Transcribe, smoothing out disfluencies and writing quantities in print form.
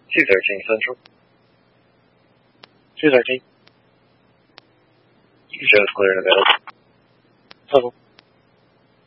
213 Central. 213. You can show us clear and available. Level.